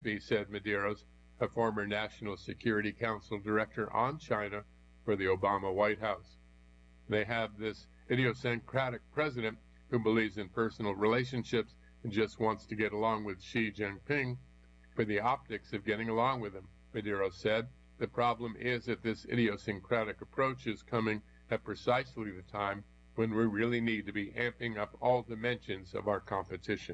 said Medeiros, a former National Security Council director on China for the Obama White House. They have this idiosyncratic president who believes in personal relationships and just wants to get along with Xi Jinping for the optics of getting along with him, Medeiros said. The problem is that this idiosyncratic approach is coming at precisely the time when we really need to be amping up all dimensions of our competition.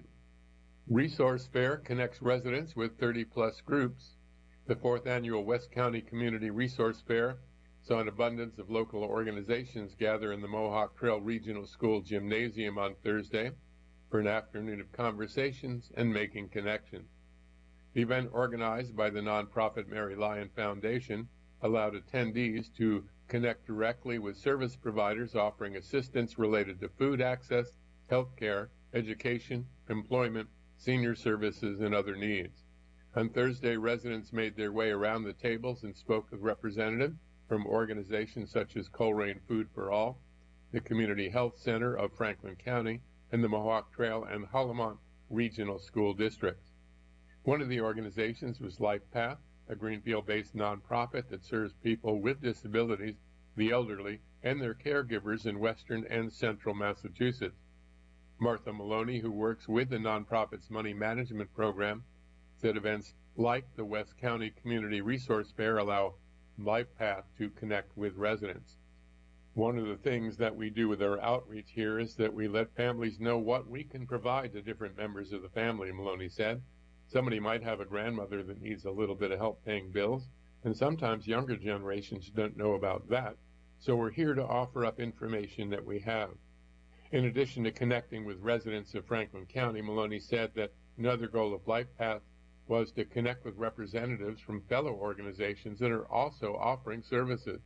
Resource Fair connects residents with 30-plus groups. The fourth annual West County Community Resource Fair saw an abundance of local organizations gather in the Mohawk Trail Regional School Gymnasium on Thursday for an afternoon of conversations and making connections. The event, organized by the nonprofit Mary Lyon Foundation, allowed attendees to connect directly with service providers offering assistance related to food access, health care, education, employment, senior services, and other needs. On Thursday, residents made their way around the tables and spoke with representatives from organizations such as Colerain Food for All, the Community Health Center of Franklin County, and the Mohawk Trail and Haldimand Regional School Districts. One of the organizations was LifePath, a Greenfield-based nonprofit that serves people with disabilities, the elderly, and their caregivers in western and central Massachusetts. Martha Maloney, who works with the nonprofit's money management program, said events like the West County Community Resource Fair allow LifePath to connect with residents. One of the things that we do with our outreach here is that we let families know what we can provide to different members of the family, Maloney said. Somebody might have a grandmother that needs a little bit of help paying bills, and sometimes younger generations don't know about that, so we're here to offer up information that we have. In addition to connecting with residents of Franklin County, Maloney said that another goal of LifePath was to connect with representatives from fellow organizations that are also offering services.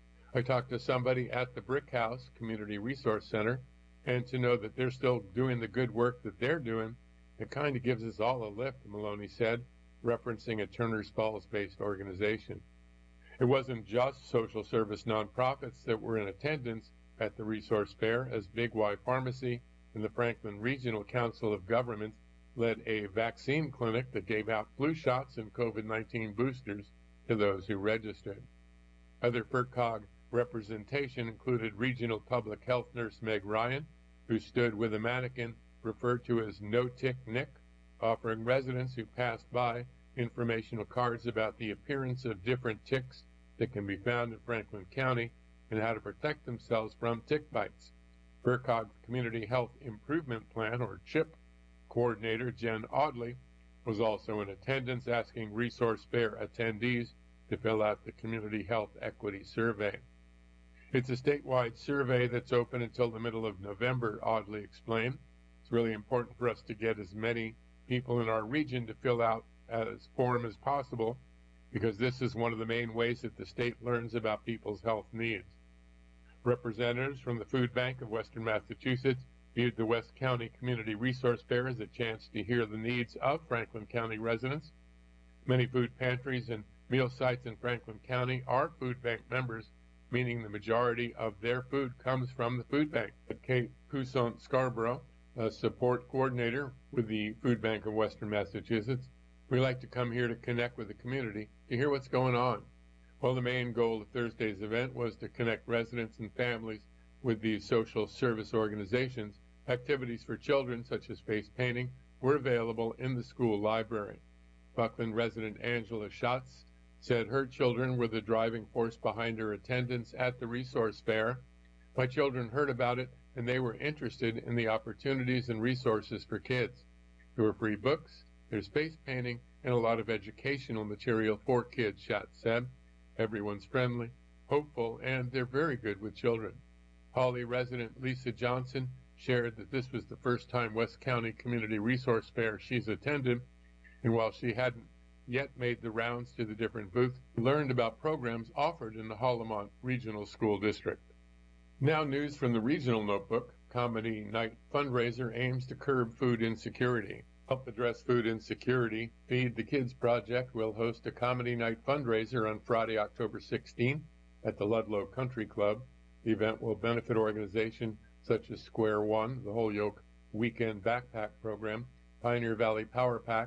I talked to somebody at the Brick House Community Resource Center, and to know that they're still doing the good work that they're doing, it kind of gives us all a lift, Maloney said, referencing a Turner's Falls-based organization. It wasn't just social service nonprofits that were in attendance at the Resource Fair, as Big Y Pharmacy and the Franklin Regional Council of Governments led a vaccine clinic that gave out flu shots and COVID-19 boosters to those who registered. Other FERCOG representation included Regional Public Health Nurse Meg Ryan, who stood with a mannequin referred to as No Tick Nick, offering residents who passed by informational cards about the appearance of different ticks that can be found in Franklin County and how to protect themselves from tick bites. FERCOG's Community Health Improvement Plan, or CHIP, coordinator Jen Audley was also in attendance, asking Resource Fair attendees to fill out the Community Health Equity Survey. It's a statewide survey that's open until the middle of November, Audley explained. It's really important for us to get as many people in our region to fill out as form as possible, because this is one of the main ways that the state learns about people's health needs. Representatives from the Food Bank of Western Massachusetts viewed the West County Community Resource Fair as a chance to hear the needs of Franklin County residents. Many food pantries and meal sites in Franklin County are food bank members, meaning the majority of their food comes from the food bank. Kate Poussaint Scarborough, a support coordinator with the Food Bank of Western Massachusetts, we like to come here to connect with the community to hear what's going on. Well, the main goal of Thursday's event was to connect residents and families with these social service organizations. Activities for children, such as face painting, were available in the school library. Buckland resident Angela Schatz said her children were the driving force behind her attendance at the resource fair. My children heard about it, and they were interested in the opportunities and resources for kids. There were free books, there's face painting, and a lot of educational material for kids, Schatz said. Everyone's friendly, hopeful, and they're very good with children. Hawley resident Lisa Johnson shared that this was the first time West County Community Resource Fair she's attended, and while she hadn't yet made the rounds to the different booths, learned about programs offered in the Haldimand Regional School District. Now news from the Regional Notebook. Comedy Night fundraiser aims to curb food insecurity. Help address food insecurity, Feed the Kids Project will host a Comedy Night fundraiser on Friday, October 16th at the Ludlow Country Club. The event will benefit organizations such as Square One, the Holyoke Weekend Backpack Program, Pioneer Valley Power Packs,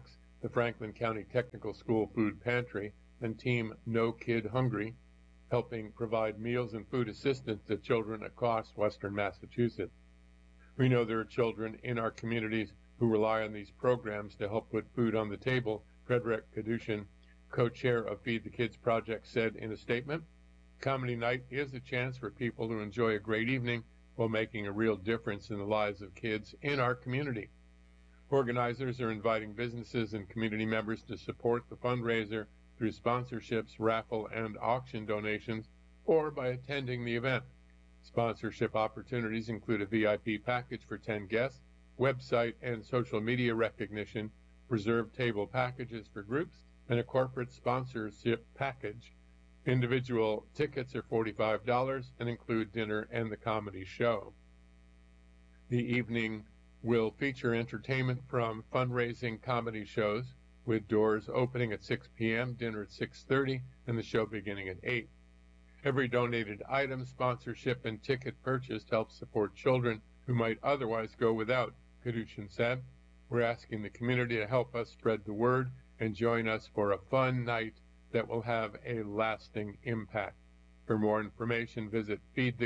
the Franklin County Technical School Food Pantry, and Team No Kid Hungry, helping provide meals and food assistance to children across western Massachusetts. We know there are children in our communities who rely on these programs to help put food on the table, Frederick Kadushin, co-chair of Feed the Kids Project, said in a statement. Comedy night is a chance for people to enjoy a great evening while making a real difference in the lives of kids in our community. Organizers are inviting businesses and community members to support the fundraiser through sponsorships, raffle, and auction donations, or by attending the event. Sponsorship opportunities include a VIP package for 10 guests, website and social media recognition, reserved table packages for groups, and a corporate sponsorship package. Individual tickets are $45 and include dinner and the comedy show. The evening will feature entertainment from fundraising comedy shows, with doors opening at 6 p.m., dinner at 6:30, and the show beginning at 8. Every donated item, sponsorship, and ticket purchased helps support children who might otherwise go without, Kadushin said. We're asking the community to help us spread the word and join us for a fun night that will have a lasting impact. For more information, visit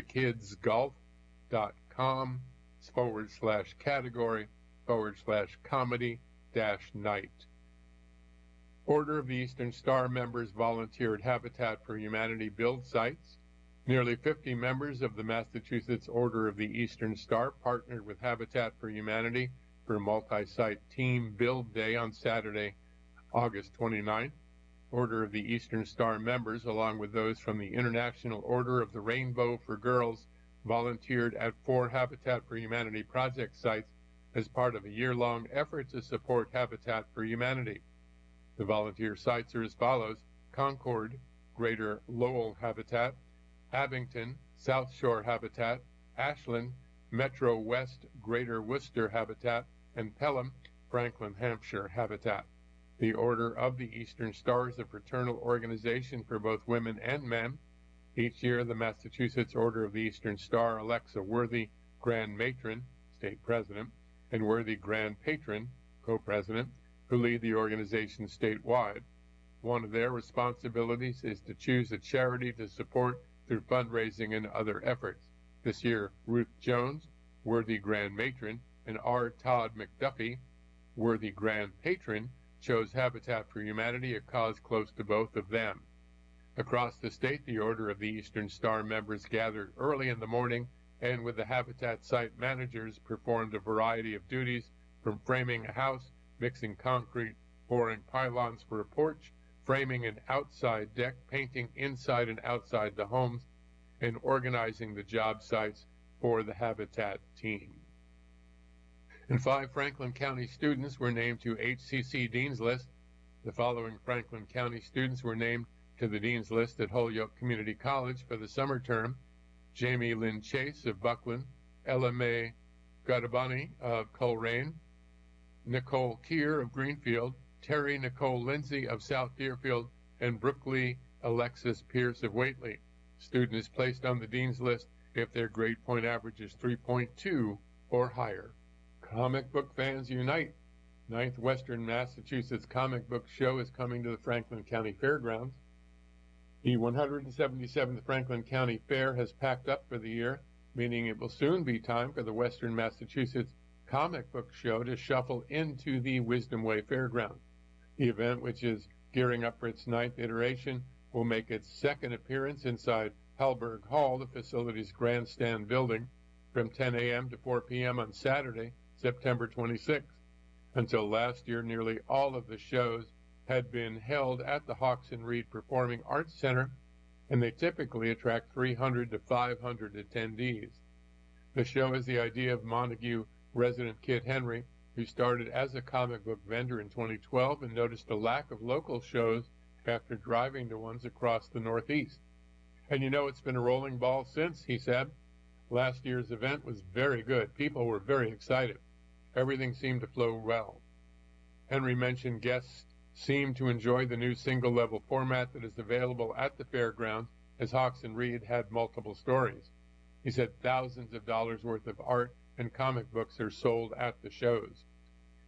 feedthekidSgolf.com/category/comedy-night. Order of the Eastern Star members volunteer at Habitat for Humanity build sites. Nearly 50 members of the Massachusetts Order of the Eastern Star partnered with Habitat for Humanity for a multi-site team build day on Saturday, August 29th. Order of the Eastern Star members, along with those from the International Order of the Rainbow for Girls, volunteered at 4 Habitat for Humanity project sites as part of a year-long effort to support Habitat for Humanity. The volunteer sites are as follows: Concord, Greater Lowell Habitat; Abington, South Shore Habitat; Ashland, Metro West, Greater Worcester Habitat; and Pelham, Franklin, Hampshire Habitat. The Order of the Eastern Star is a fraternal organization for both women and men. Each year, the Massachusetts Order of the Eastern Star elects a worthy Grand Matron, state president, and worthy Grand Patron, co-president, who lead the organization statewide. One of their responsibilities is to choose a charity to support through fundraising and other efforts. This year, Ruth Jones, worthy Grand Matron, and R. Todd McDuffie, worthy Grand Patron, chose Habitat for Humanity, a cause close to both of them. Across the state, the Order of the Eastern Star members gathered early in the morning and with the Habitat site managers performed a variety of duties, from framing a house, mixing concrete, pouring pylons for a porch, framing an outside deck, painting inside and outside the homes, and organizing the job sites for the Habitat team. And 5 Franklin County students were named to HCC Dean's List. The following Franklin County students were named to the Dean's List at Holyoke Community College for the summer term: Jamie Lynn Chase of Buckland, Ella Mae Gadabani of Coleraine, Nicole Keir of Greenfield, Terry Nicole Lindsay of South Deerfield, and Brookley Alexis Pierce of Whately. Student is placed on the Dean's List if their grade point average is 3.2 or higher. Comic book fans unite. 9th Western Massachusetts Comic Book Show is coming to the Franklin County Fairgrounds. The 177th Franklin County Fair has packed up for the year, meaning it will soon be time for the Western Massachusetts Comic Book Show to shuffle into the Wisdom Way Fairgrounds. The event, which is gearing up for its 9th iteration, will make its 2nd appearance inside Hallberg Hall, the facility's grandstand building, from 10 a.m. to 4 p.m. on Saturday, September 26th. Until last year, nearly all of the shows had been held at the Hawks and Reed Performing Arts Center, and they typically attract 300 to 500 attendees. The show is the idea of Montague resident Kit Henry, who started as a comic book vendor in 2012 and noticed a lack of local shows after driving to ones across the Northeast. And you know, it's been a rolling ball since, he said. Last year's event was very good. People were very excited. Everything seemed to flow well. Henry mentioned guests seemed to enjoy the new single-level format that is available at the fairgrounds, as Hawks and Reed had multiple stories. He said thousands of dollars worth of art and comic books are sold at the shows.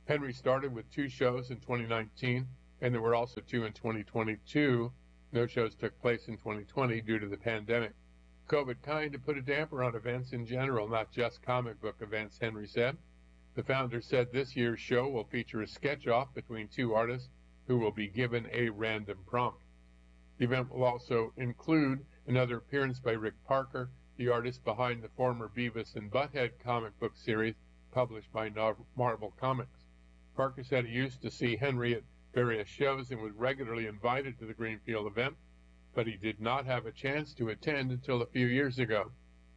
Henry started with 2 shows in 2019, and there were also 2 in 2022. No shows took place in 2020 due to the pandemic. COVID kind of put a damper on events in general, not just comic book events, Henry said. The founder said this year's show will feature a sketch-off between 2 artists who will be given a random prompt. The event will also include another appearance by Rick Parker, the artist behind the former Beavis and Butthead comic book series published by Marvel Comics. Parker said he used to see Henry at various shows and was regularly invited to the Greenfield event, but he did not have a chance to attend until a few years ago.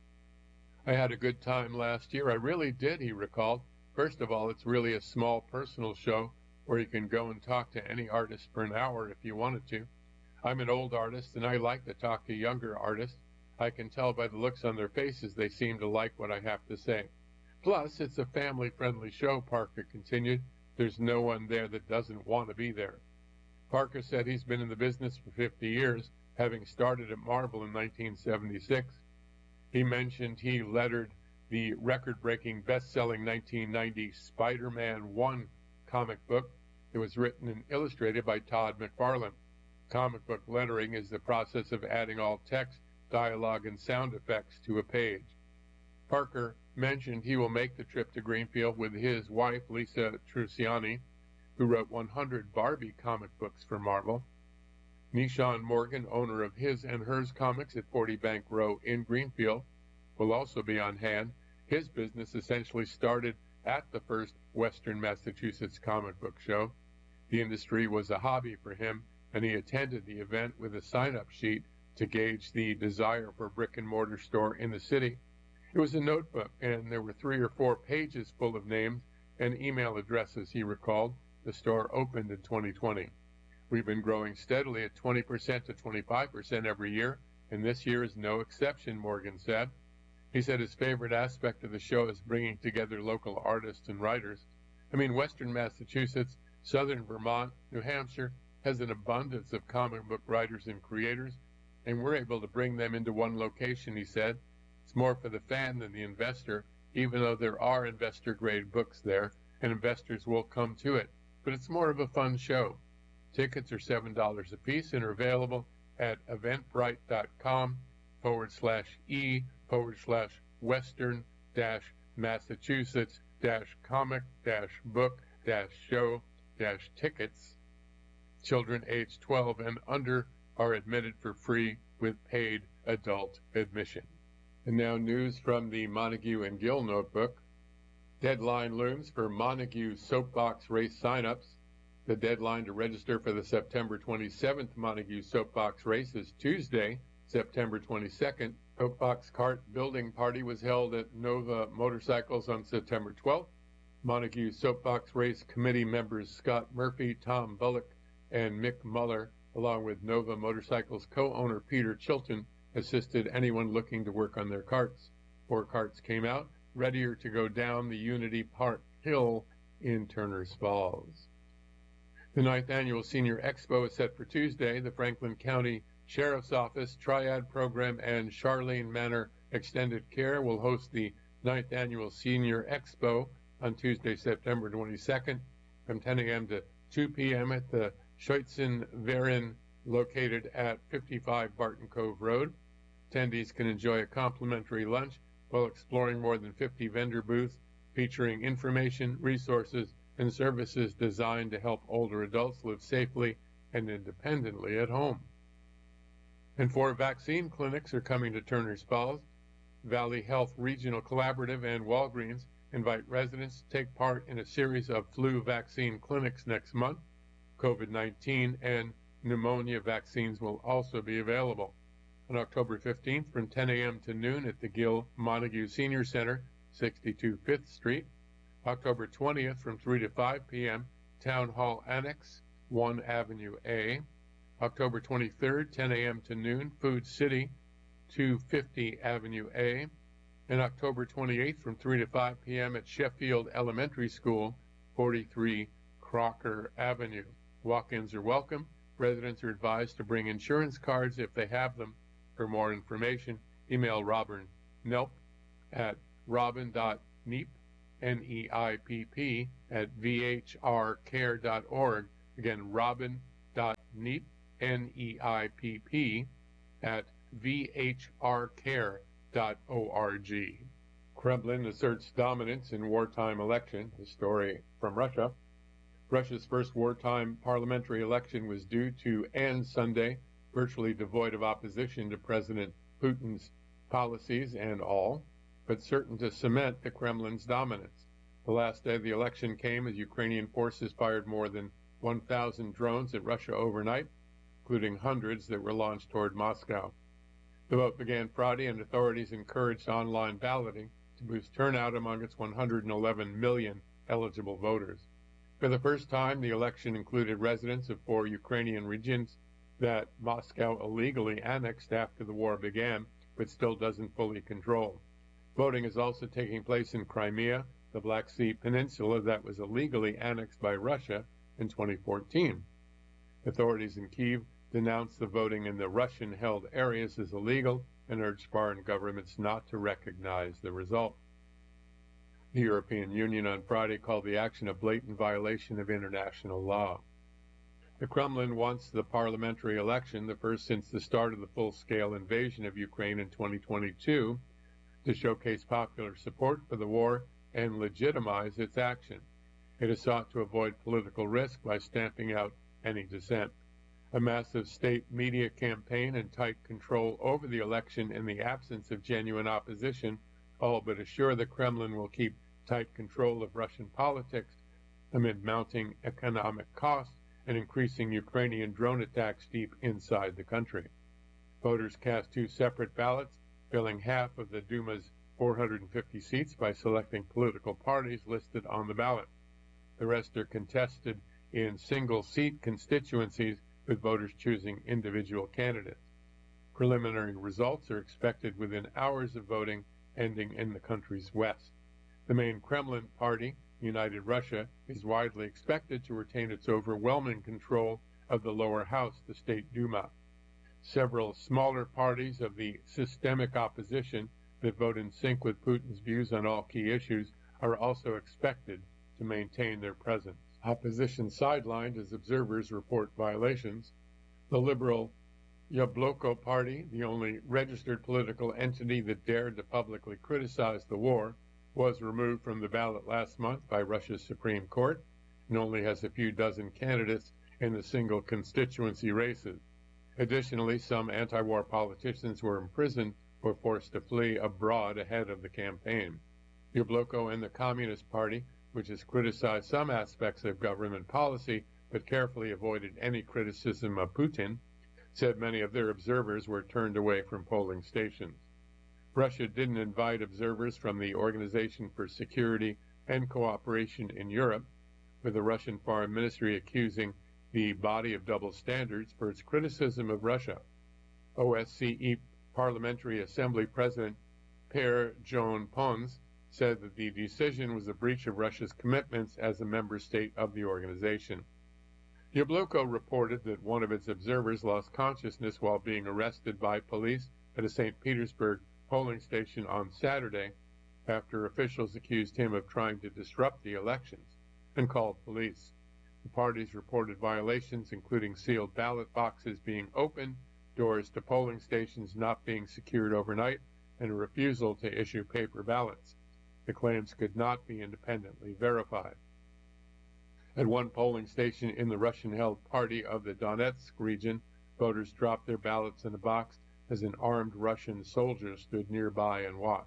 I had a good time last year. I really did, he recalled. First of all, it's really a small personal show where you can go and talk to any artist for an hour if you wanted to. I'm an old artist, and I like to talk to younger artists. I can tell by the looks on their faces they seem to like what I have to say. Plus, it's a family-friendly show, Parker continued. There's no one there that doesn't want to be there. Parker said he's been in the business for 50 years, having started at Marvel in 1976. He mentioned he lettered the record-breaking, best-selling 1990 Spider-Man 1 comic book. It was written and illustrated by Todd McFarlane. Comic book lettering is the process of adding all text, dialogue, and sound effects to a page. Parker mentioned he will make the trip to Greenfield with his wife, Lisa Truciani, who wrote 100 Barbie comic books for Marvel. Nishan Morgan, owner of His and Hers Comics at 40 Bank Row in Greenfield, will also be on hand. His business essentially started at the first Western Massachusetts comic book show. The industry was a hobby for him, and he attended the event with a sign-up sheet to gauge the desire for a brick-and-mortar store in the city. It was a notebook, and there were 3 or 4 pages full of names and email addresses, he recalled. The store opened in 2020. We've been growing steadily at 20% to 25% every year, and this year is no exception, Morgan said. He said his favorite aspect of the show is bringing together local artists and writers. Western Massachusetts, southern Vermont, New Hampshire has an abundance of comic book writers and creators, and we're able to bring them into one location, he said. It's more for the fan than the investor, even though there are investor-grade books there, and investors will come to it. But it's more of a fun show. Tickets are $7 a piece and are available at eventbrite.com/e/Western-Massachusetts-comic-book-show-tickets. Children aged 12 and under are admitted for free with paid adult admission. And now news from the Montague and Gill notebook. Deadline looms for Montague Soapbox Race signups. The deadline to register for the September 27th Montague Soapbox Race is Tuesday, September 22nd. Soapbox Cart Building Party was held at Nova Motorcycles on September 12th. Montague Soapbox Race Committee members Scott Murphy, Tom Bullock, and Mick Muller, along with Nova Motorcycles co-owner Peter Chilton, assisted anyone looking to work on their carts. 4 carts came out, readier to go down the Unity Park Hill in Turners Falls. The 9th Annual Senior Expo is set for Tuesday. The Franklin County Sheriff's Office, Triad Program, and Charlene Manor Extended Care will host the 9th Annual Senior Expo on Tuesday, September 22nd from 10 a.m. to 2 p.m. at the Scheutzen-Verein located at 55 Barton Cove Road. Attendees can enjoy a complimentary lunch while exploring more than 50 vendor booths featuring information, resources, and services designed to help older adults live safely and independently at home. And 4 vaccine clinics are coming to Turners Falls. Valley Health Regional Collaborative and Walgreens invite residents to take part in a series of flu vaccine clinics next month. COVID-19 and pneumonia vaccines will also be available. On October 15th from 10 a.m. to noon at the Gill Montague Senior Center, 62 5th Street. October 20th from 3 to 5 p.m., Town Hall Annex, 1 Avenue A. October 23rd, 10 a.m. to noon, Food City, 250 Avenue A. And October 28th from 3 to 5 p.m. at Sheffield Elementary School, 43 Crocker Avenue. Walk-ins are welcome. Residents are advised to bring insurance cards if they have them. For more information, email Robin Nelp at robin.neep N-E-I-P-P, at vhrcare.org. Again, robin.neip, N-E-I-P-P, at vhrcare.org. Kremlin asserts dominance in wartime election. The story from Russia. Russia's first wartime parliamentary election was due to end Sunday, virtually devoid of opposition to President Putin's policies and all, but certain to cement the Kremlin's dominance. The last day of the election came as Ukrainian forces fired more than 1,000 drones at Russia overnight, including hundreds that were launched toward Moscow. The vote began Friday, and authorities encouraged online balloting to boost turnout among its 111 million eligible voters. For the first time, the election included residents of 4 Ukrainian regions that Moscow illegally annexed after the war began, but still doesn't fully control. Voting is also taking place in Crimea, the Black Sea Peninsula that was illegally annexed by Russia in 2014. Authorities in Kyiv denounced the voting in the Russian-held areas as illegal and urged foreign governments not to recognize the result. The European Union on Friday called the action a blatant violation of international law. The Kremlin wants the parliamentary election, the first since the start of the full-scale invasion of Ukraine in 2022, to showcase popular support for the war and legitimize its action. It has sought to avoid political risk by stamping out any dissent. A massive state media campaign and tight control over the election in the absence of genuine opposition all but assure the Kremlin will keep tight control of Russian politics amid mounting economic costs and increasing Ukrainian drone attacks deep inside the country. Voters cast 2 separate ballots, filling half of the Duma's 450 seats by selecting political parties listed on the ballot. The rest are contested in single-seat constituencies, with voters choosing individual candidates. Preliminary results are expected within hours of voting, ending in the country's west. The main Kremlin party, United Russia, is widely expected to retain its overwhelming control of the lower house, the State Duma. Several smaller parties of the systemic opposition that vote in sync with Putin's views on all key issues are also expected to maintain their presence. Opposition sidelined as observers report violations. The liberal Yabloko party, the only registered political entity that dared to publicly criticize the war, was removed from the ballot last month by Russia's Supreme Court and only has a few dozen candidates in the single constituency races. Additionally, some anti-war politicians were imprisoned or forced to flee abroad ahead of the campaign. Yabloko and the Communist Party, which has criticized some aspects of government policy but carefully avoided any criticism of Putin, said many of their observers were turned away from polling stations. Russia didn't invite observers from the Organization for Security and Cooperation in Europe, with the Russian Foreign Ministry accusing the body of double standards for its criticism of Russia. OSCE Parliamentary Assembly President Per John Pons said that the decision was a breach of Russia's commitments as a member state of the organization. Yabloko reported that one of its observers lost consciousness while being arrested by police at a St. Petersburg polling station on Saturday after officials accused him of trying to disrupt the elections and called police. The parties reported violations, including sealed ballot boxes being opened, doors to polling stations not being secured overnight, and a refusal to issue paper ballots. The claims could not be independently verified. At one polling station in the Russian-held party of the Donetsk region, voters dropped their ballots in a box as an armed Russian soldier stood nearby and watched.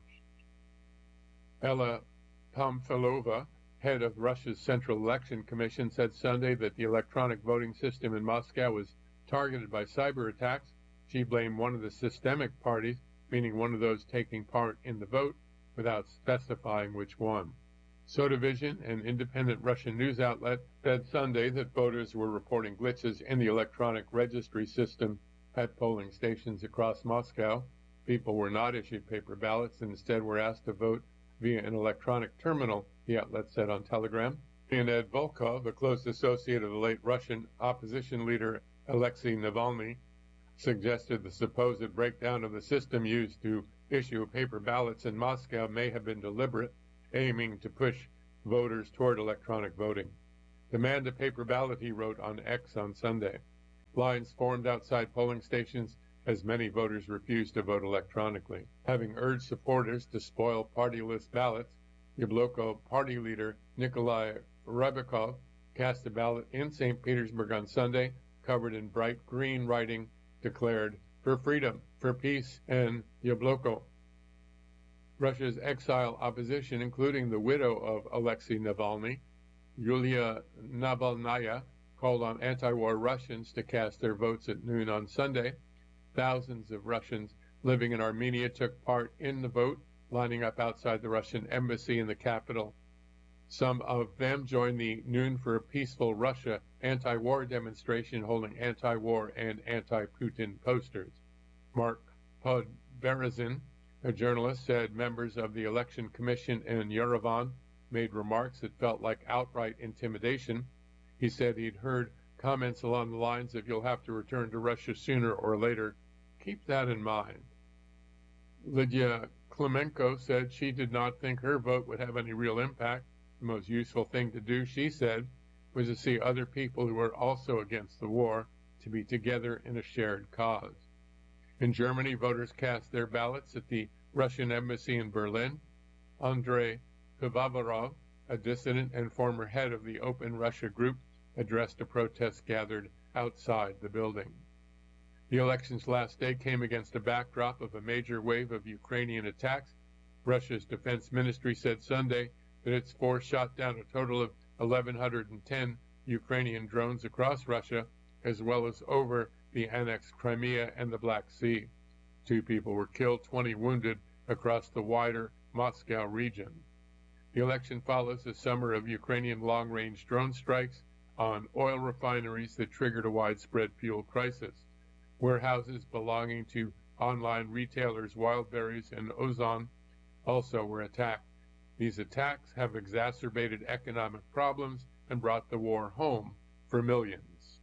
Ella Pamfilova, head of Russia's Central Election Commission, said Sunday that the electronic voting system in Moscow was targeted by cyber attacks. She blamed one of the systemic parties, meaning one of those taking part in the vote, without specifying which one. Sotovision, an independent Russian news outlet, said Sunday that voters were reporting glitches in the electronic registry system at polling stations across Moscow. People were not issued paper ballots and instead were asked to vote via an electronic terminal, the outlet said on Telegram. Leonid Volkov, a close associate of the late Russian opposition leader Alexei Navalny, suggested the supposed breakdown of the system used to issue paper ballots in Moscow may have been deliberate aiming to push voters toward electronic voting. Demand a paper ballot, he wrote on X on Sunday. Lines formed outside polling stations as many voters refused to vote electronically. Having urged supporters to spoil party-list ballots, Yabloko party leader Nikolai Rybakov cast a ballot in St. Petersburg on Sunday, covered in bright green writing, declared, "For freedom, for peace, and Yabloko." Russia's exile opposition, including the widow of Alexei Navalny, Yulia Navalnaya, called on anti-war Russians to cast their votes at noon on Sunday. Thousands of Russians living in Armenia took part in the vote, lining up outside the Russian embassy in the capital. Some of them joined the Noon for a Peaceful Russia anti-war demonstration holding anti-war and anti-Putin posters. Mark Podberezin, a journalist, said members of the election commission in Yerevan made remarks that felt like outright intimidation. He said he'd heard comments along the lines of, "You'll have to return to Russia sooner or later. Keep that in mind." Lydia Klemenko said she did not think her vote would have any real impact. The most useful thing to do, she said, was to see other people who are also against the war, to be together in a shared cause. In Germany, voters cast their ballots at the Russian embassy in Berlin. Andrei Pivovarov, a dissident and former head of the Open Russia group, addressed a protest gathered outside the building. The election's last day came against a backdrop of a major wave of Ukrainian attacks. Russia's defense ministry said Sunday that its force shot down a total of 1,110 Ukrainian drones across Russia, as well as over the annexed Crimea and the Black Sea. 2 people were killed, 20 wounded across the wider Moscow region. The election follows a summer of Ukrainian long-range drone strikes on oil refineries that triggered a widespread fuel crisis. Warehouses belonging to online retailers Wildberries and Ozon also were attacked. These attacks have exacerbated economic problems and brought the war home for millions.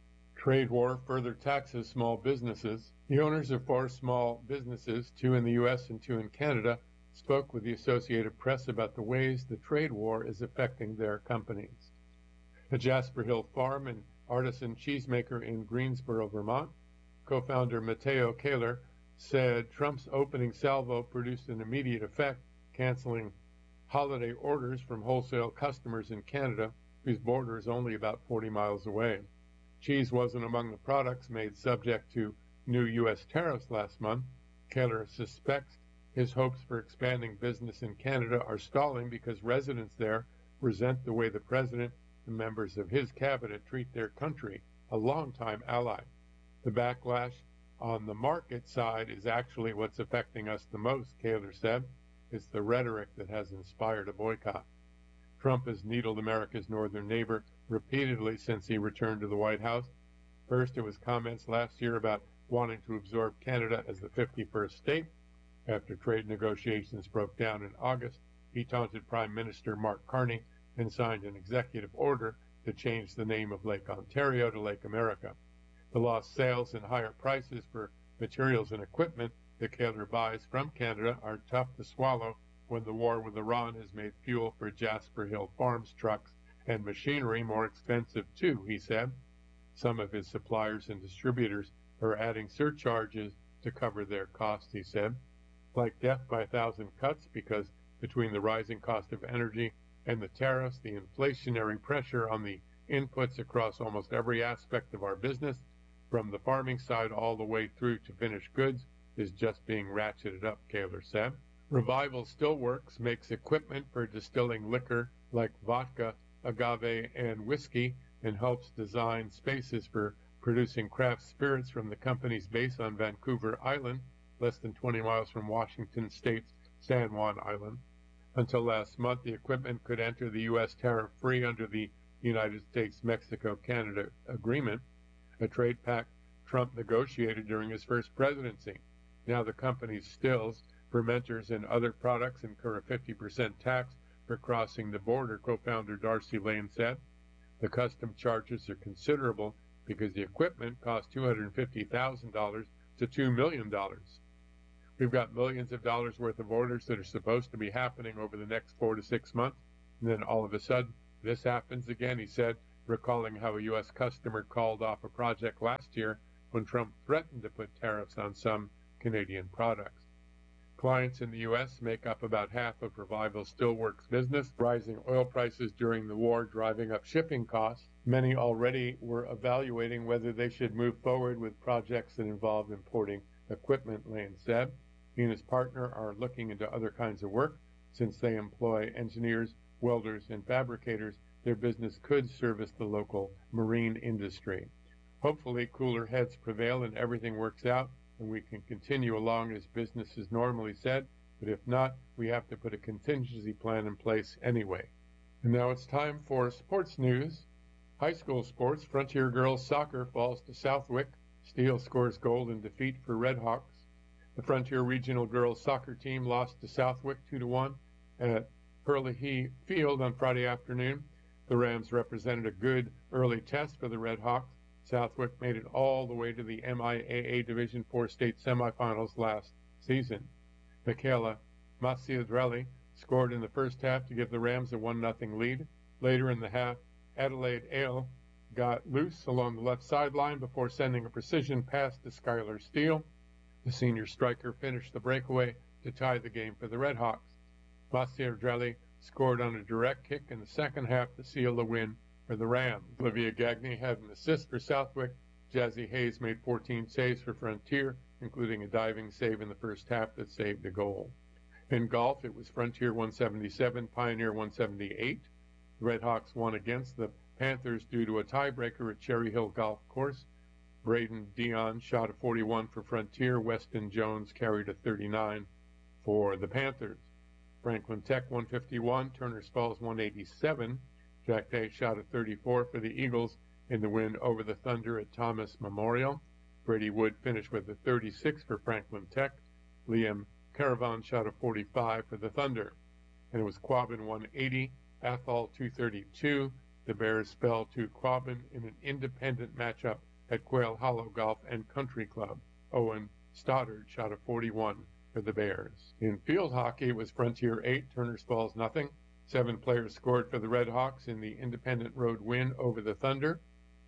Trade war further taxes small businesses. The owners of 4 small businesses, 2 in the U.S. and 2 in Canada, spoke with the Associated Press about the ways the trade war is affecting their companies. The Jasper Hill Farm and artisan cheesemaker in Greensboro, Vermont, co-founder Matteo Kaler, said Trump's opening salvo produced an immediate effect, canceling holiday orders from wholesale customers in Canada, whose border is only about 40 miles away. Cheese wasn't among the products made subject to new U.S. tariffs last month. Kaler suspects his hopes for expanding business in Canada are stalling because residents there resent the way the president and members of his cabinet treat their country, a longtime ally. The backlash on the market side is actually what's affecting us the most, Kaler said. It's the rhetoric that has inspired a boycott. Trump has needled America's northern neighbor repeatedly since he returned to the White House. First, it was comments last year about wanting to absorb Canada as the 51st state. After trade negotiations broke down in August, he taunted Prime Minister Mark Carney and signed an executive order to change the name of Lake Ontario to Lake America. The lost sales and higher prices for materials and equipment that Kaler buys from Canada are tough to swallow when the war with Iran has made fuel for Jasper Hill Farms trucks and machinery more expensive too, he said. Some of his suppliers and distributors are adding surcharges to cover their costs, he said. Like death by 1,000 cuts, because between the rising cost of energy and the tariffs, the inflationary pressure on the inputs across almost every aspect of our business, from the farming side all the way through to finished goods, is just being ratcheted up, Kaler said. Revival Still Works makes equipment for distilling liquor like vodka, agave, and whiskey, and helps design spaces for producing craft spirits from the company's base on Vancouver Island, less than 20 miles from Washington State's San Juan Island. Until last month, the equipment could enter the U.S. tariff-free under the United States-Mexico-Canada agreement, a trade pact Trump negotiated during his first presidency. Now the company's stills, fermenters, and other products incur a 50% tax for crossing the border, co-founder Darcy Lane said. The custom charges are considerable because the equipment costs $250,000 to $2 million. We've got millions of dollars worth of orders that are supposed to be happening over the next 4 to 6 months. And then all of a sudden, this happens again, he said, recalling how a U.S. customer called off a project last year when Trump threatened to put tariffs on some Canadian products. Clients in the U.S. make up about half of Revival Steelworks business. Rising oil prices during the war driving up shipping costs. Many already were evaluating whether they should move forward with projects that involve importing equipment, Lane said. He and his partner are looking into other kinds of work. Since they employ engineers, welders, and fabricators, their business could service the local marine industry. Hopefully, cooler heads prevail and everything works out, and we can continue along as business is normally said, but if not, we have to put a contingency plan in place anyway. And now it's time for sports news. High school sports, Frontier Girls Soccer falls to Southwick. Steele scores gold in defeat for Redhawks. The Frontier Regional Girls Soccer team lost to Southwick 2-1 at Hurley Field on Friday afternoon. The Rams represented a good early test for the Redhawks. Southwick made it all the way to the MIAA Division IV state semifinals last season. Michaela Maciadrelli scored in the first half to give the Rams a 1-0 lead. Later in the half, Adelaide Ale got loose along the left sideline before sending a precision pass to Skylar Steele. The senior striker finished the breakaway to tie the game for the Redhawks. Maciadrelli scored on a direct kick in the second half to seal the win for the Rams. Olivia Gagne had an assist for Southwick. Jazzy Hayes made 14 saves for Frontier, including a diving save in the first half that saved a goal. In golf, it was Frontier 177, Pioneer 178. The Redhawks won against the Panthers due to a tiebreaker at Cherry Hill Golf Course. Braden Dion shot a 41 for Frontier. Weston Jones carried a 39 for the Panthers. Franklin Tech 151, Turner's Falls 187. Jack Day shot a 34 for the Eagles in the win over the Thunder at Thomas Memorial. Brady Wood finished with a 36 for Franklin Tech. Liam Caravan shot a 45 for the Thunder. And it was Quabbin 180, Athol 232. The Bears fell to Quabbin in an independent matchup at Quail Hollow Golf and Country Club. Owen Stoddard shot a 41 for the Bears. In field hockey, it was Frontier 8, Turner's Falls nothing. 7 players scored for the Redhawks in the independent road win over the Thunder.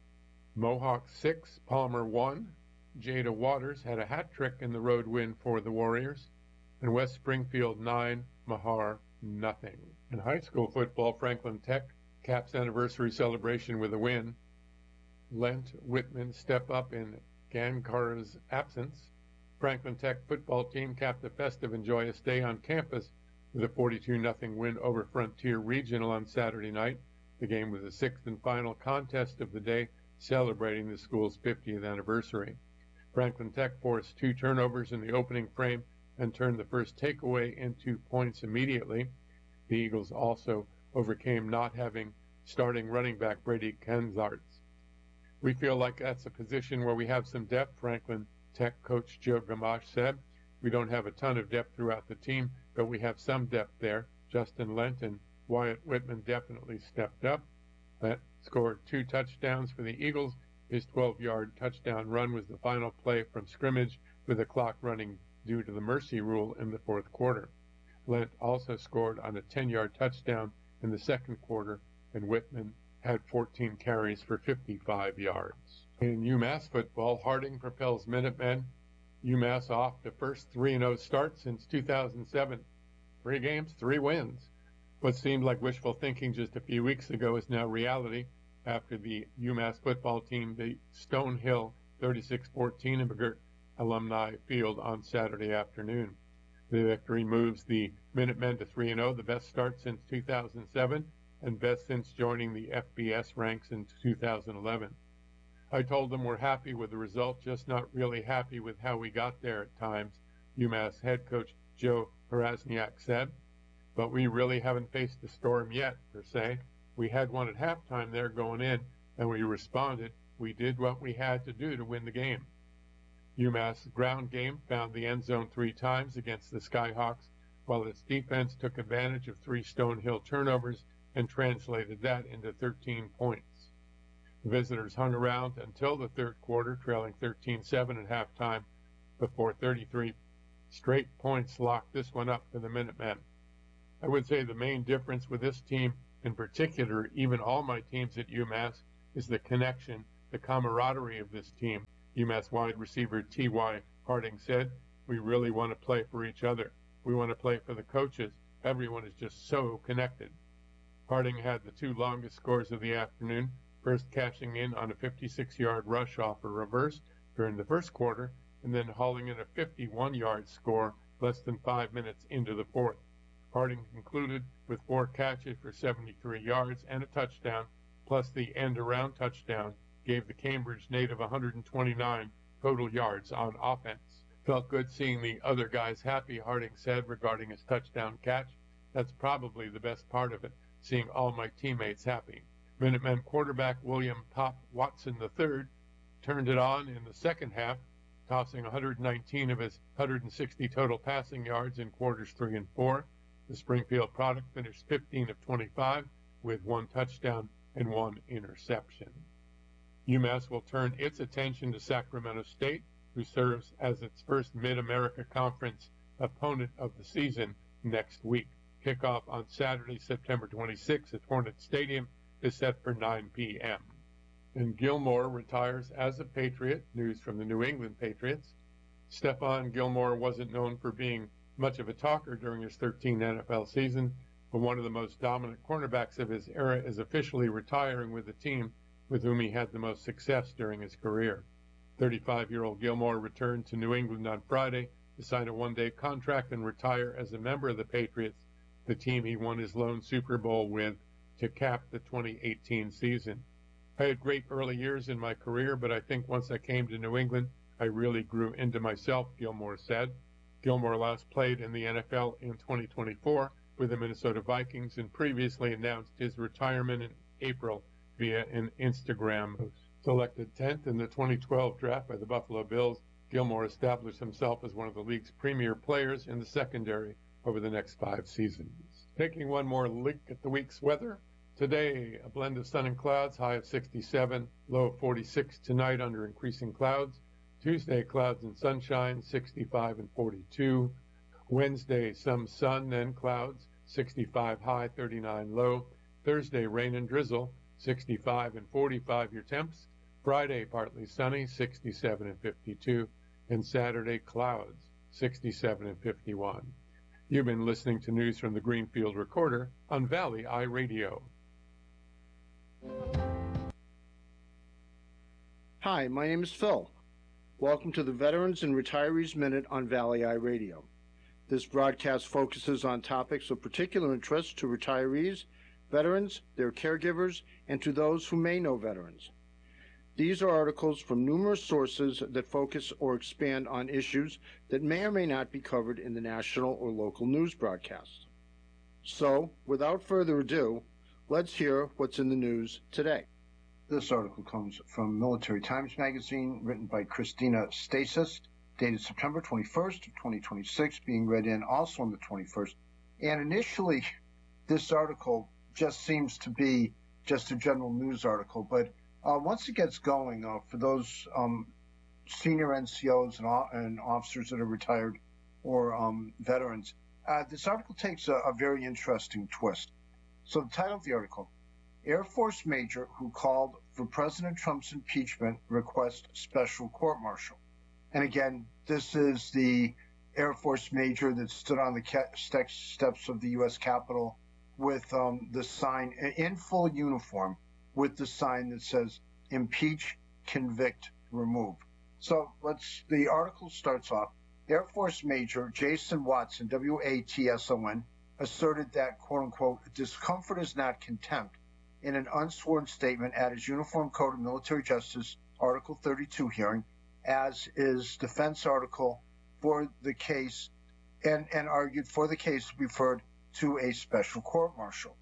Mohawk 6, Palmer 1. Jada Waters had a hat trick in the road win for the Warriors. And West Springfield 9, Mahar nothing. In high school football, Franklin Tech caps anniversary celebration with a win. Lent Whitman step up in Gankar's absence. Franklin Tech football team capped a festive and joyous day on campus with a 42-0 win over Frontier Regional on Saturday night. The game was the 6th and final contest of the day, celebrating the school's 50th anniversary. Franklin Tech forced 2 turnovers in the opening frame and turned the first takeaway into points immediately. The Eagles also overcame not having starting running back Brady Kenzarts. We feel like that's a position where we have some depth, Franklin Tech coach Joe Gamache said. We don't have a ton of depth throughout the team, but we have some depth there. Justin Lent and Wyatt Whitman definitely stepped up. Lent scored 2 touchdowns for the Eagles. His 12-yard touchdown run was the final play from scrimmage with the clock running due to the mercy rule in the fourth quarter. Lent also scored on a 10-yard touchdown in the second quarter, and Whitman had 14 carries for 55 yards. In UMass football, Harding propels Minutemen. UMass off the first 3-0 start since 2007. 3 games, 3 wins. What seemed like wishful thinking just a few weeks ago is now reality after the UMass football team beat Stonehill 36-14 in McGirt Alumni Field on Saturday afternoon. The victory moves the Minutemen to 3-0, the best start since 2007 and best since joining the FBS ranks in 2011. I told them we're happy with the result, just not really happy with how we got there at times, UMass head coach Joe Harasniak said. But we really haven't faced the storm yet, per se. We had one at halftime there going in, and we responded. We did what we had to do to win the game. UMass ground game found the end zone 3 times against the Skyhawks, while its defense took advantage of 3 Stonehill turnovers and translated that into 13 points. The visitors hung around until the third quarter, trailing 13-7 at halftime, before 33 Straight points locked this one up for the Minutemen. I would say the main difference with this team, in particular, even all my teams at UMass, is the connection, the camaraderie of this team. UMass wide receiver T.Y. Harding said, "We really want to play for each other. We want to play for the coaches. Everyone is just so connected." Harding had the two longest scores of the afternoon, first cashing in on a 56-yard rush off a reverse during the first quarter, and then hauling in a 51-yard score less than 5 minutes into the fourth. Harding concluded with 4 catches for 73 yards and a touchdown, plus the end-around touchdown gave the Cambridge native 129 total yards on offense. "Felt good seeing the other guys happy," Harding said regarding his touchdown catch. "That's probably the best part of it, seeing all my teammates happy." Minutemen quarterback William "Pop" Watson III turned it on in the second half, tossing 119 of his 160 total passing yards in quarters 3 and 4. The Springfield product finished 15 of 25 with 1 touchdown and 1 interception. UMass will turn its attention to Sacramento State, who serves as its first Mid-America Conference opponent of the season next week. Kickoff on Saturday, September 26 at Hornet Stadium is set for 9 p.m. And Gilmore retires as a Patriot, news from the New England Patriots. Stephon Gilmore wasn't known for being much of a talker during his 13 NFL season, but one of the most dominant cornerbacks of his era is officially retiring with the team with whom he had the most success during his career. 35-year-old Gilmore returned to New England on Friday to sign a one-day contract and retire as a member of the Patriots, the team he won his lone Super Bowl with to cap the 2018 season. "I had great early years in my career, but I think once I came to New England, I really grew into myself," Gilmore said. Gilmore last played in the NFL in 2024 with the Minnesota Vikings and previously announced his retirement in April via an Instagram post. Selected 10th in the 2012 draft by the Buffalo Bills, Gilmore established himself as one of the league's premier players in the secondary over the next 5 seasons. Taking one more look at the week's weather. Today, a blend of sun and clouds, high of 67, low of 46 tonight under increasing clouds. Tuesday, clouds and sunshine, 65 and 42. Wednesday, some sun, then clouds, 65 high, 39 low. Thursday, rain and drizzle, 65 and 45 your temps. Friday, partly sunny, 67 and 52. And Saturday, clouds, 67 and 51. You've been listening to news from the Greenfield Recorder on Valley Eye Radio. Hi, my name is Phil. Welcome to the Veterans and Retirees Minute on Valley Eye Radio. This broadcast focuses on topics of particular interest to retirees, veterans, their caregivers, and to those who may know veterans. These are articles from numerous sources that focus or expand on issues that may or may not be covered in the national or local news broadcasts. So, without further ado, let's hear what's in the news today. This article comes from Military Times Magazine, written by Christina Stasis, dated September 21st of 2026, being read in also on the 21st. And initially, this article just seems to be just a general news article, but once it gets going, for those senior NCOs and officers that are retired or veterans, this article takes a very interesting twist. So the title of the article, Air Force Major Who Called for President Trump's Impeachment Request Special Court-Martial. And again, this is the Air Force Major that stood on the steps of the U.S. Capitol with the sign, in full uniform, with the sign that says, impeach, convict, remove. So the article starts off, Air Force Major Jason Watson, W-A-T-S-O-N, asserted that, quote-unquote, discomfort is not contempt in an unsworn statement at his Uniform Code of Military Justice, Article 32 hearing, as is defense article for the case, and argued for the case to be referred to a special court-martial.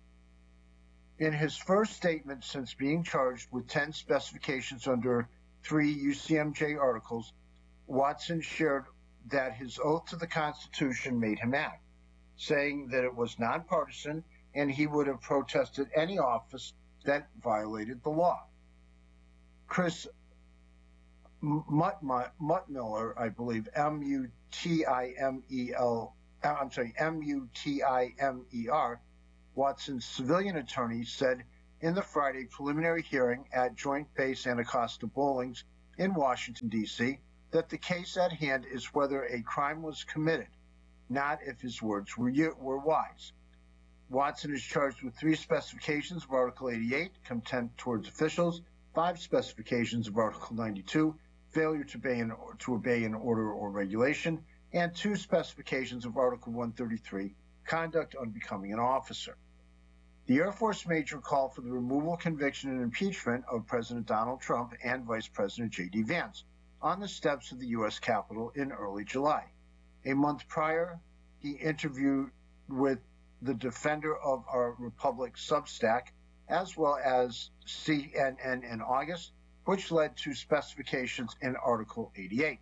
In his first statement since being charged with 10 specifications under 3 UCMJ articles, Watson shared that his oath to the Constitution made him act, saying that it was nonpartisan and he would have protested any office that violated the law. Chris Mutmiller, I believe, Muttimer, Watson's civilian attorney, said in the Friday preliminary hearing at Joint Base Anacostia Bowlings in Washington, D.C., that the case at hand is whether a crime was committed, not if his words were wise. Watson is charged with 3 specifications of Article 88, contempt towards officials, 5 specifications of Article 92, failure to obey an order or regulation, and 2 specifications of Article 133, conduct unbecoming an officer. The Air Force major called for the removal, conviction, and impeachment of President Donald Trump and Vice President J.D. Vance on the steps of the U.S. Capitol in early July. A month prior, he interviewed with the Defender of Our Republic Substack, as well as CNN in August, which led to specifications in Article 88.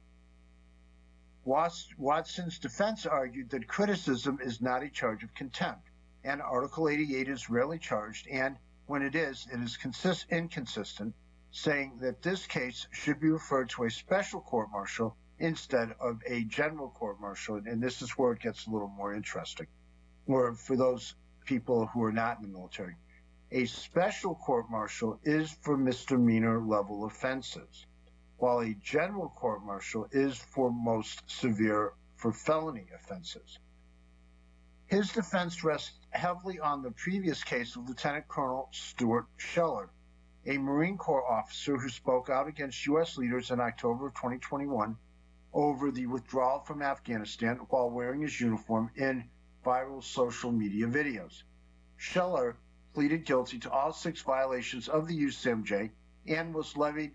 Watson's defense argued that criticism is not a charge of contempt, and Article 88 is rarely charged, and when it is inconsistent, saying that this case should be referred to a special court-martial instead of a general court-martial, and this is where it gets a little more interesting, or for those people who are not in the military. A special court-martial is for misdemeanor-level offenses, while a general court-martial is for most severe for felony offenses. His defense rests heavily on the previous case of Lieutenant Colonel Stuart Scheller, a Marine Corps officer who spoke out against U.S. leaders in October of 2021 over the withdrawal from Afghanistan while wearing his uniform in viral social media videos. Scheller pleaded guilty to all 6 violations of the USMJ and were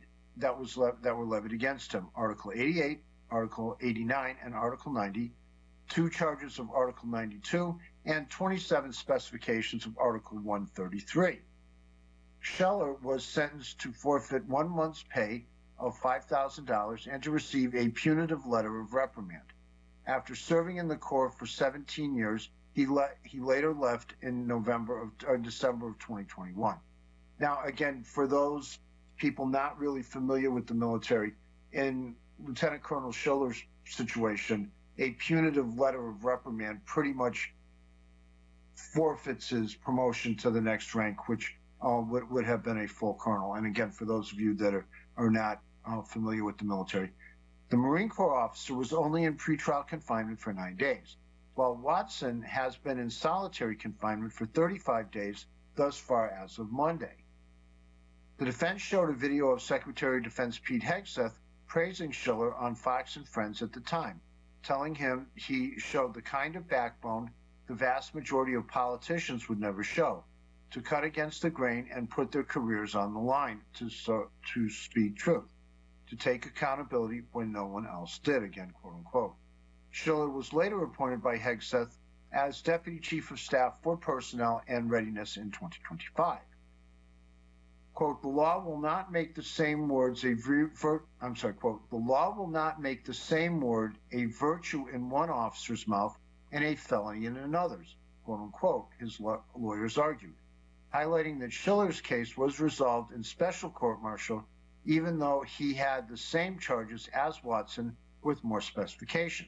levied against him: Article 88, Article 89, and Article 90, 2 charges of Article 92, and 27 specifications of Article 133. Scheller was sentenced to forfeit 1 month's pay of $5,000 and to receive a punitive letter of reprimand. After serving in the Corps for 17 years, he later left in December of 2021. Now, again, for those people not really familiar with the military, in Lieutenant Colonel Scheller's situation, a punitive letter of reprimand pretty much forfeits his promotion to the next rank, which would have been a full colonel. And again, for those of you that are not familiar with the military, the Marine Corps officer was only in pretrial confinement for 9 days, while Watson has been in solitary confinement for 35 days thus far as of Monday. The defense showed a video of Secretary of Defense Pete Hegseth praising Scheller on Fox and Friends at the time, telling him he showed the kind of backbone the vast majority of politicians would never show, to cut against the grain and put their careers on the line to speak truth, to take accountability when no one else did, again, quote unquote. Scheller was later appointed by Hegseth as Deputy Chief of Staff for Personnel and Readiness in 2025. Quote, the law will not make the same words quote, the law will not make the same word a virtue in one officer's mouth and a felony in another's, quote unquote, his lawyers argued, highlighting that Schiller's case was resolved in special court-martial, even though he had the same charges as Watson with more specifications.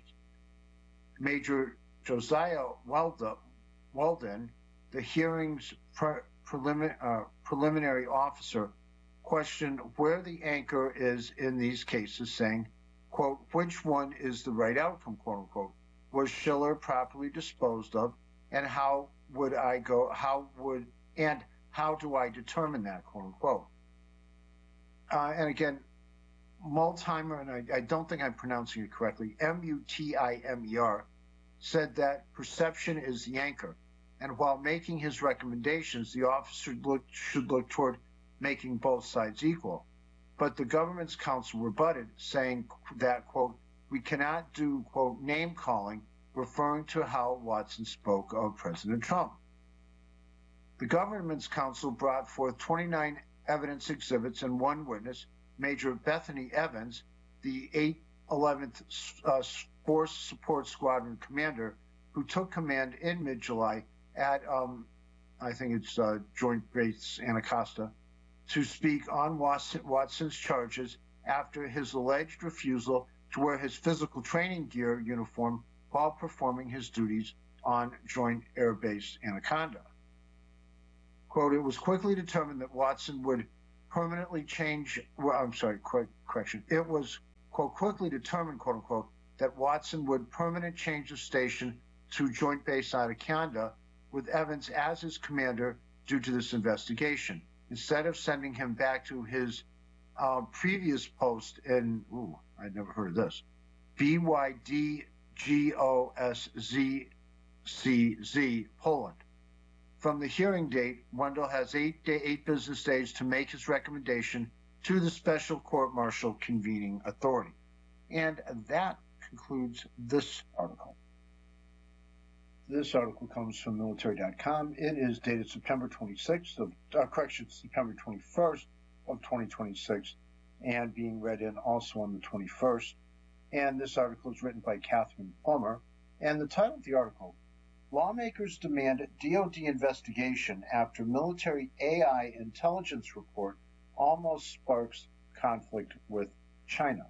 Major Josiah Weldon, the hearing's preliminary officer, questioned where the anchor is in these cases, saying, quote, which one is the right outcome, quote unquote. Was Scheller properly disposed of, and how do I determine that, quote unquote. And again, Multimer, and I don't think I'm pronouncing it correctly, Muttimer, said that perception is the anchor. And while making his recommendations, the officer should look toward making both sides equal. But the government's counsel rebutted, saying that, quote, we cannot do, quote, name calling, referring to how Watson spoke of President Trump. The government's counsel brought forth 29 evidence exhibits and 1 witness, Major Bethany Evans, the 811th Force Support Squadron commander, who took command in mid-July at, I think it's Joint Base Anacostia, to speak on Watson's charges after his alleged refusal to wear his physical training gear uniform while performing his duties on Joint Air Base Anaconda. Quote, it was quickly determined that Watson would permanently change, It was, quote, quickly determined, quote unquote, that Watson would permanently change the station to Joint Base Anaconda with Evans as his commander due to this investigation, instead of sending him back to his previous post in, I'd never heard of this, BYDGOSZCZ, Poland. From the hearing date, Wendell has 8 business days to make his recommendation to the Special Court-Martial Convening Authority. And that concludes this article. This article comes from military.com. It is dated September 21st of 2026, and being read in also on the 21st. And this article is written by Catherine Plummer. And the title of the article, Lawmakers Demand DoD Investigation After Military AI Intelligence Report Almost Sparks Conflict with China.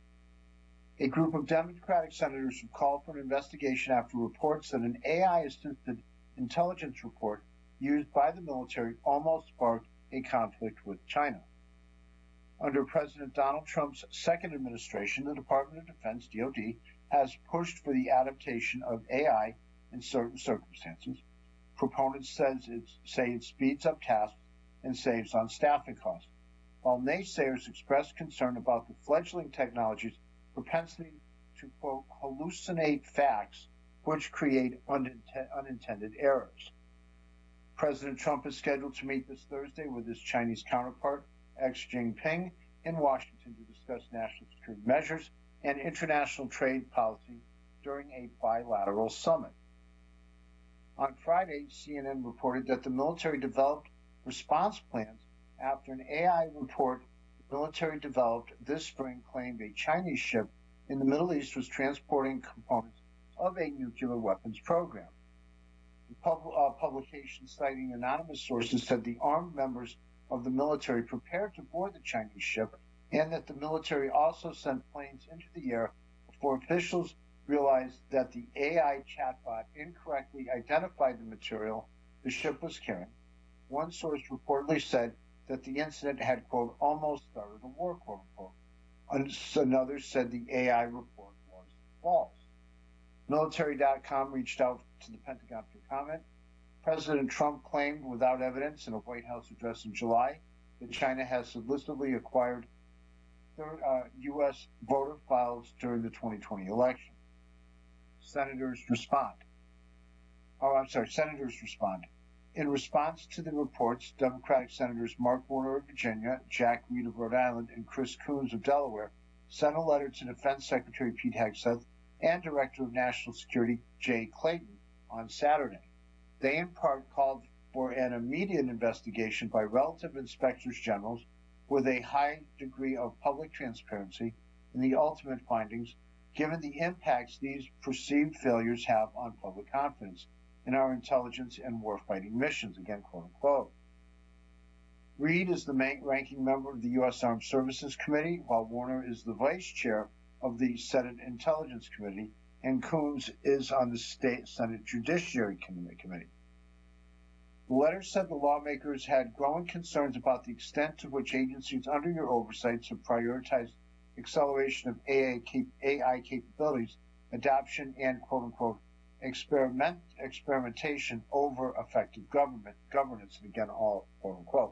A group of Democratic senators have called for an investigation after reports that an AI-assisted intelligence report used by the military almost sparked a conflict with China. Under President Donald Trump's second administration, the Department of Defense, DoD, has pushed for the adaptation of AI in certain circumstances. Proponents say it speeds up tasks and saves on staffing costs, while naysayers express concern about the fledgling technology's propensity to, quote, hallucinate facts which create unintended errors. President Trump is scheduled to meet this Thursday with his Chinese counterpart, Xi Jinping, in Washington to discuss national security measures and international trade policy during a bilateral summit. On Friday, CNN reported that the military developed response plans after an AI report the military developed this spring claimed a Chinese ship in the Middle East was transporting components of a nuclear weapons program. The publication citing anonymous sources said the armed members of the military prepared to board the Chinese ship and that the military also sent planes into the air before officials realized that the AI chatbot incorrectly identified the material the ship was carrying. One source reportedly said that the incident had, quote, almost started a war, quote unquote. Another said the AI report was false. Military.com reached out to the Pentagon for comment. President Trump claimed without evidence in a White House address in July that China has illicitly acquired U.S. voter files during the 2020 election. Senators respond. In response to the reports, Democratic Senators Mark Warner of Virginia, Jack Reed of Rhode Island, and Chris Coons of Delaware sent a letter to Defense Secretary Pete Hegseth and Director of National Security Jay Clayton on Saturday. They in part called for an immediate investigation by relative inspectors generals with a high degree of public transparency in the ultimate findings, given the impacts these perceived failures have on public confidence in our intelligence and warfighting missions, again, quote unquote. Reed is the ranking member of the U.S. Armed Services Committee, while Warner is the vice chair of the Senate Intelligence Committee, and Coons is on the Senate Judiciary Committee. The letter said the lawmakers had growing concerns about the extent to which agencies under your oversight have prioritized acceleration of AI capabilities, adoption, and, quote unquote, experimentation over effective governance, and again, all quote unquote.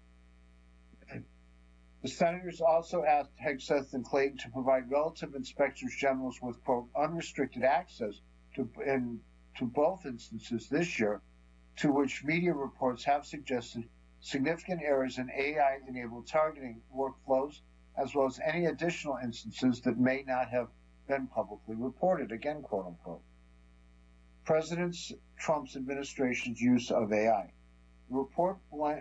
The senators also asked Hegseth and Clayton to provide relative inspectors generals with, quote, unrestricted access to both instances this year, to which media reports have suggested significant errors in AI-enabled targeting workflows, as well as any additional instances that may not have been publicly reported, again, quote unquote. President Trump's administration's use of AI. The report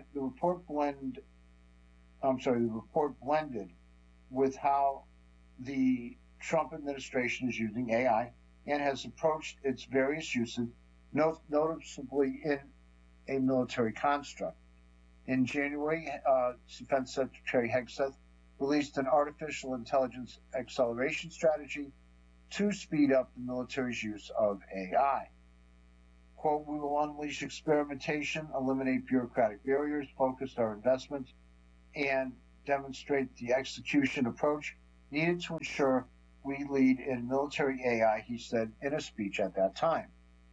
blended with how the Trump administration is using AI and has approached its various uses, noticeably in a military construct. In January, Defense Secretary Hegseth released an artificial intelligence acceleration strategy to speed up the military's use of AI. Quote, we will unleash experimentation, eliminate bureaucratic barriers, focus our investments, and demonstrate the execution approach needed to ensure we lead in military AI, he said in a speech at that time.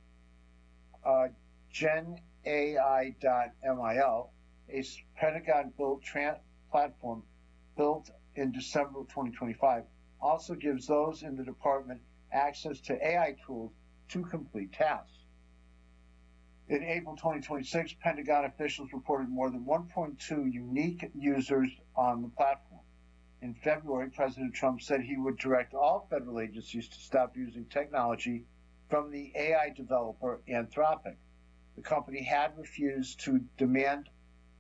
GenAI.mil, a Pentagon-built platform built in December of 2025, also gives those in the department access to AI tools to complete tasks. In April 2026, Pentagon officials reported more than 1.2 unique users on the platform. In February, President Trump said he would direct all federal agencies to stop using technology from the AI developer Anthropic. The company had refused a demand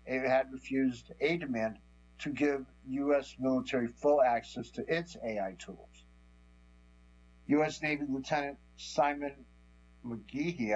to give U.S. military full access to its AI tools. U.S. Navy Lieutenant Simon McGahey,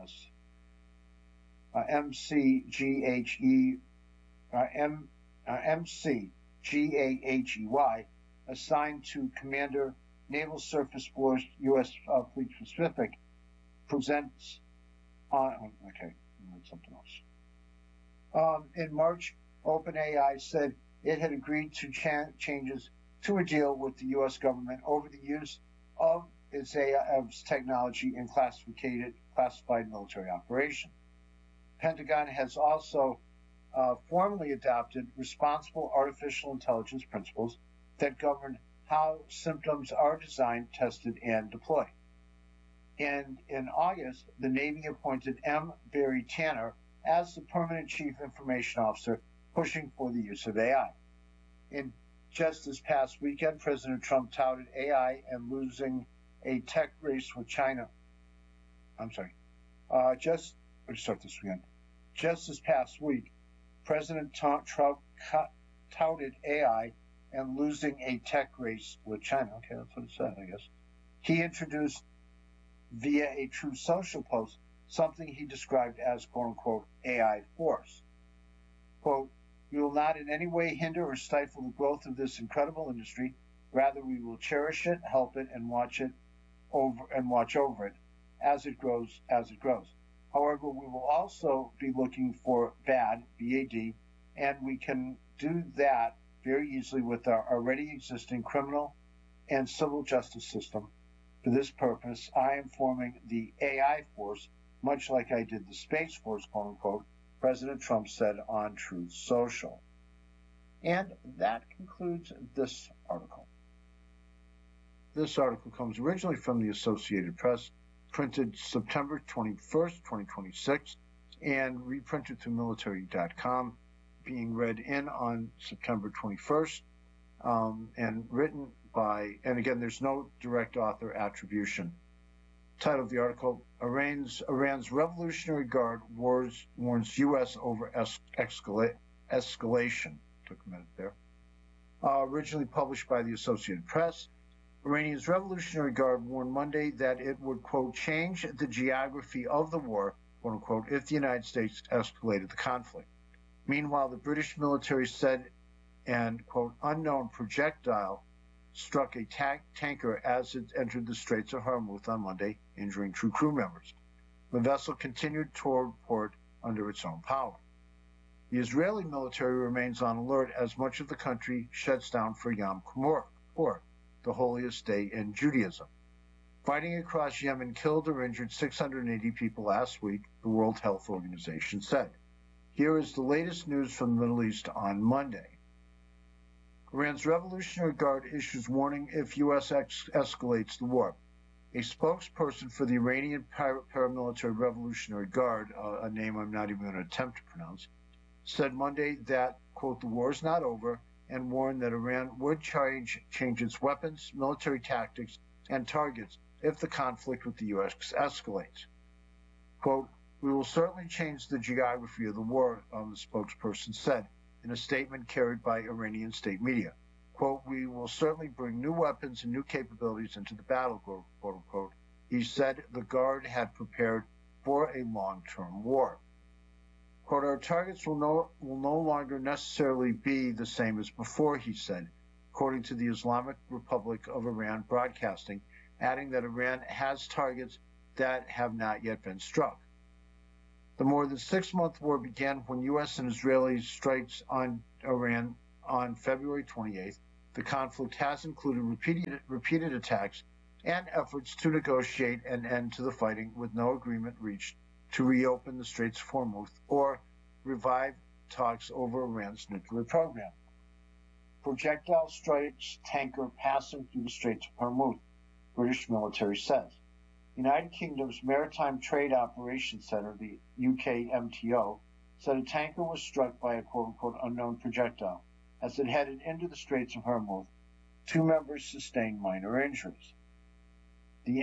McGahey, assigned to Commander Naval Surface Force U.S. Fleet Pacific, presents on. Okay, something else. In March, OpenAI said it had agreed to changes to a deal with the U.S. government over the use of its AI's technology in classified military operations. Pentagon has also formally adopted responsible artificial intelligence principles that govern how systems are designed, tested, and deployed. And in August, the Navy appointed M. Barry Tanner as the permanent Chief Information Officer, pushing for the use of AI. And just this past weekend, President Trump touted AI and losing a tech race with China. Just this past week, President Trump touted AI and losing a tech race with China. Okay, that's what it said, I guess. He introduced via a Truth Social post something he described as, quote-unquote, AI force. Quote, we will not in any way hinder or stifle the growth of this incredible industry. Rather, we will cherish it, help it, and watch over it as it grows. However, we will also be looking for bad, B-A-D, and we can do that very easily with our already existing criminal and civil justice system. For this purpose, I am forming the AI force, much like I did the Space Force, quote-unquote, President Trump said on Truth Social. And that concludes this article. This article comes originally from the Associated Press, printed September 21st, 2026, and reprinted through military.com, being read in on September 21st, and written by, and again, there's no direct author attribution. Title of the article, Iran's Revolutionary Guard warns U.S. over escalation. Took a minute there. Originally published by the Associated Press, Iranian's Revolutionary Guard warned Monday that it would, quote, change the geography of the war, quote unquote, if the United States escalated the conflict. Meanwhile, the British military said an, quote, unknown projectile struck a tanker as it entered the Straits of Hormuz on Monday, injuring 2 crew members. The vessel continued toward port under its own power. The Israeli military remains on alert as much of the country shuts down for Yom Kippur, the holiest day in Judaism. Fighting across Yemen killed or injured 680 people last week, the World Health Organization said. Here is the latest news from the Middle East on Monday. Iran's Revolutionary Guard issues warning if U.S. escalates the war. A spokesperson for the Iranian paramilitary Revolutionary Guard, a name I'm not even going to attempt to pronounce, said Monday that, quote, the war is not over, and warned that Iran would change its weapons, military tactics, and targets if the conflict with the U.S. escalates. Quote, we will certainly change the geography of the war, the spokesperson said in a statement carried by Iranian state media. Quote, we will certainly bring new weapons and new capabilities into the battle, quote unquote. He said the Guard had prepared for a long-term war. Quote, our targets will no longer necessarily be the same as before, he said, according to the Islamic Republic of Iran Broadcasting, adding that Iran has targets that have not yet been struck. The more than 6-month war began when U.S. and Israeli strikes on Iran on February 28th. The conflict has included repeated attacks and efforts to negotiate an end to the fighting, with no agreement reached to reopen the Straits of Hormuz or revive talks over Iran's nuclear program. Projectile strikes tanker passing through the Straits of Hormuz, British military says. United Kingdom's Maritime Trade Operations Center, the UKMTO, said a tanker was struck by a quote-unquote unknown projectile as it headed into the Straits of Hormuz. 2 members sustained minor injuries. The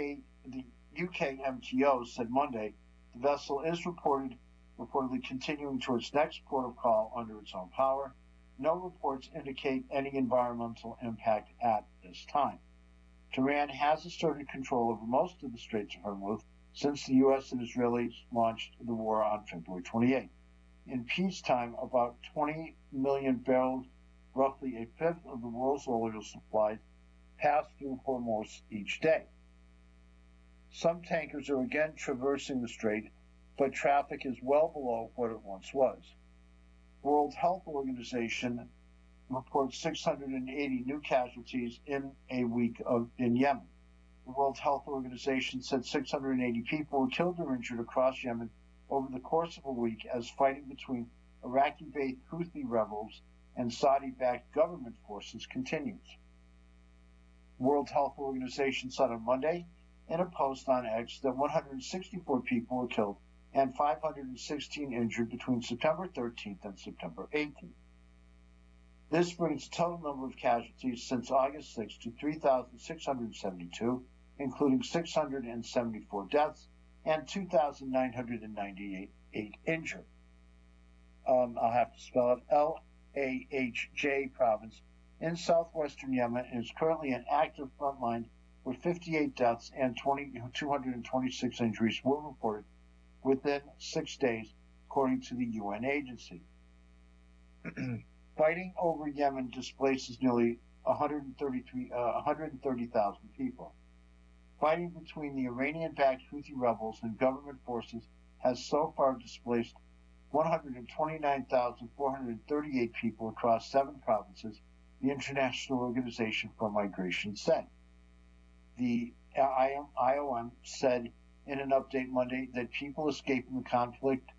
UKMTO said Monday the vessel is reportedly continuing to its next port of call under its own power. No reports indicate any environmental impact at this time. Tehran has asserted control over most of the Straits of Hormuz since the U.S. and Israelis launched the war on February 28. In peacetime, about 20 million barrels, roughly a fifth of the world's oil supplies, pass through Hormuz each day. Some tankers are again traversing the strait, but traffic is well below what it once was. World Health Organization reports 680 new casualties in a week in Yemen. The World Health Organization said 680 people were killed or injured across Yemen over the course of a week as fighting between Iraqi-based Houthi rebels and Saudi-backed government forces continues. The World Health Organization said on Monday in a post on X that 164 people were killed and 516 injured between September 13th and September 18th. This brings the total number of casualties since August 6 to 3,672, including 674 deaths and 2,998 injured. I'll have to spell it. Lahj province in southwestern Yemen is currently an active front line where 58 deaths and 226 injuries were reported within 6 days, according to the UN agency. Fighting over Yemen displaces nearly 130,000 people. Fighting between the Iranian-backed Houthi rebels and government forces has so far displaced 129,438 people across 7 provinces, the International Organization for Migration said. The IOM said in an update Monday that people escaping the conflict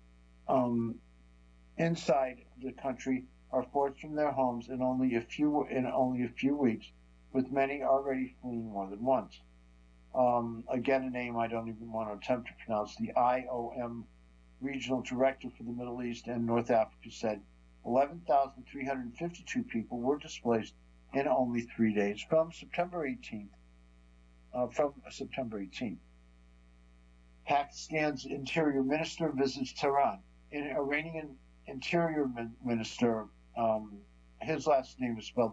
inside the country are forced from their homes in only a few weeks, with many already fleeing more than once. Again, a name I don't even want to attempt to pronounce. The IOM Regional Director for the Middle East and North Africa said 11,352 people were displaced in only 3 days from September 18th. Pakistan's Interior Minister visits Tehran. An Iranian Interior Minister, his last name is spelled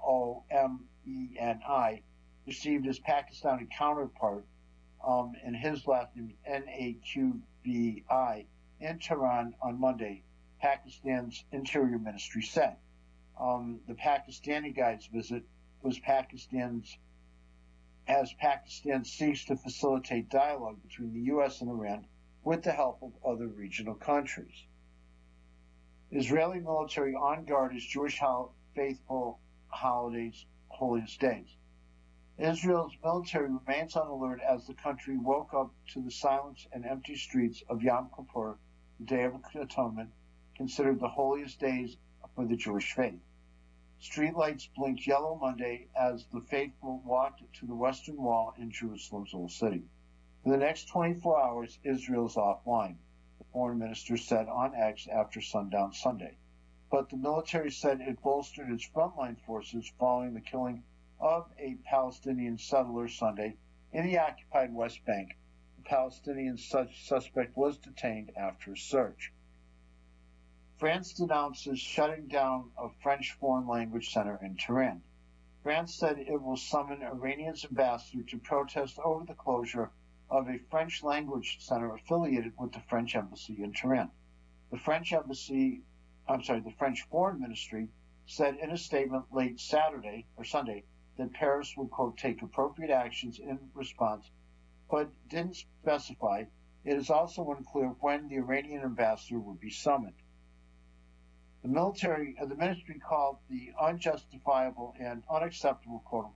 Momeni, received his Pakistani counterpart, and his last name is Naqvi, in Tehran on Monday, Pakistan's Interior Ministry said. The Pakistani guy's visit was as Pakistan seeks to facilitate dialogue between the U.S. and Iran with the help of other regional countries. Israeli military on guard as Jewish faithful holiest days. Israel's military remains on alert as the country woke up to the silence and empty streets of Yom Kippur, the Day of Atonement, considered the holiest days for the Jewish faith. Streetlights blinked yellow Monday as the faithful walked to the Western Wall in Jerusalem's Old City. For the next 24 hours, Israel is offline, the foreign minister said on X after sundown Sunday. But the military said it bolstered its frontline forces following the killing of a Palestinian settler Sunday in the occupied West Bank. The Palestinian suspect was detained after a search. France denounces shutting down a French foreign language center in Tehran. France said it will summon Iranian's ambassador to protest over the closure of a French language center affiliated with the French embassy in Tehran. The French Foreign Ministry said in a statement late Sunday, that Paris would, quote, take appropriate actions in response, but didn't specify. It is also unclear when the Iranian ambassador would be summoned. The ministry called the unjustifiable and unacceptable, quote